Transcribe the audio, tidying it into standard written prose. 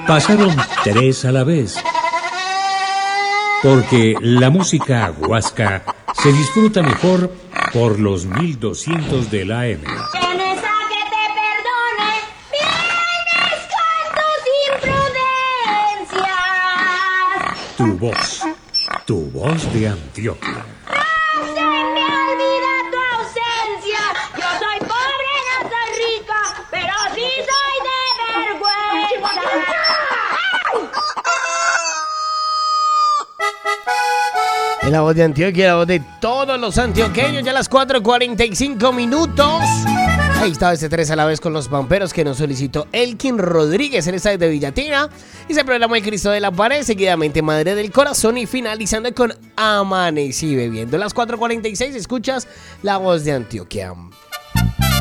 Pasaron tres a la vez. Porque la música huasca se disfruta mejor por los 1200 de la AM. Tienes a que te perdone, vienes con tus imprudencias. Tu voz de Antioquia. Se me olvida tu ausencia. Yo soy pobre, no soy rica, pero sí soy de vergüenza. En la voz de Antioquia, la voz de todos los antioqueños, ya a las 4:45 minutos. Ahí estaba este 3 a la vez con los pamperos que nos solicitó Elkin Rodríguez. Él está desde Villatina y se proclamó el Cristo de la Pared, seguidamente Madre del Corazón y finalizando con Amanecí Bebiendo. A las 4:46 escuchas la voz de Antioquia.